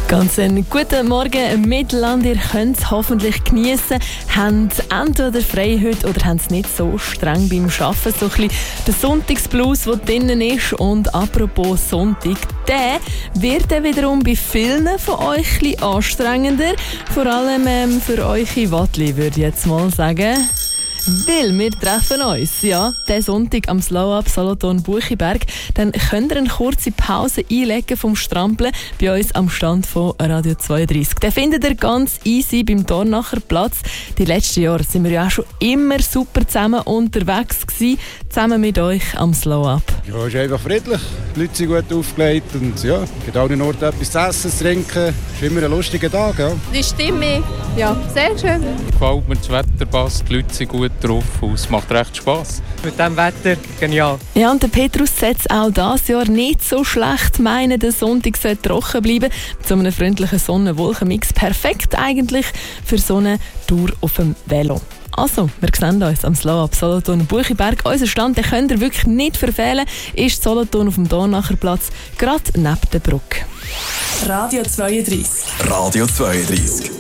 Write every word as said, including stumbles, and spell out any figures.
Ganz einen guten Morgen Mittelland. Ihr könnt es hoffentlich geniessen. Habt entweder frei heute oder habt es nicht so streng beim Arbeiten. So ein bisschen der Sonntagsblues, der drinnen ist. Und apropos Sonntag, der wird dann wiederum bei vielen von euch ein bisschen anstrengender. Vor allem ähm, für eure Wattli, würde ich jetzt mal sagen. Weil wir treffen uns, ja, diesen Sonntag am Slow-Up Solothurn Buchiberg. Dann könnt ihr eine kurze Pause einlegen vom Strampeln bei uns am Stand von Radio zweiunddreißig. Den findet ihr ganz easy beim Dornacher Platz. Die letzten Jahre sind wir ja auch schon immer super zusammen unterwegs gewesen, zusammen mit euch am Slow-Up. Ja, es ist einfach friedlich. Die Leute sind gut aufgelegt und ja, es gibt auch einen Ort etwas zu essen, zu trinken. Es ist immer ein lustiger Tag, ja. Die Stimme, ja, sehr schön. Gefällt mir, das Wetter passt, die Leute sind gut drauf und es macht recht Spass. Mit diesem Wetter genial. Ja, und der Petrus setzt auch dieses Jahr nicht so schlecht meinen, der Sonntag sollte trocken bleiben. Mit so einem freundlichen Sonne-Wolken-Mix. Perfekt eigentlich für so eine Tour auf dem Velo. Also, wir sehen uns am Slow-Up Solothurn Buchiberg. Unser Stand, den könnt ihr wirklich nicht verfehlen, ist Solothurn auf dem Dornacher Platz, gerade neben der Brücke. Radio zweiunddreißig. Radio zweiunddreißig.